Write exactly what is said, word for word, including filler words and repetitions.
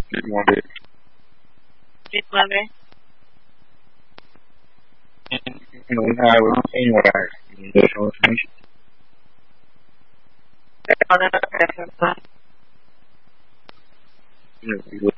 diecinueve. diecinueve. En una señora de Estados Unidos. Perdón, no te presento. Y